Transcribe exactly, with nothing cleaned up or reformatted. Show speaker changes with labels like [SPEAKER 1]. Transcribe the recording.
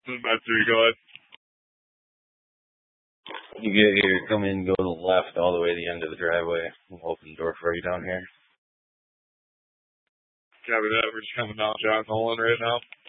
[SPEAKER 1] About three, go ahead.
[SPEAKER 2] You get here, come in, go to the left all the way to the end of the driveway. We'll open the door for you down here.
[SPEAKER 1] Copy that. We're just coming down John Nolan right now.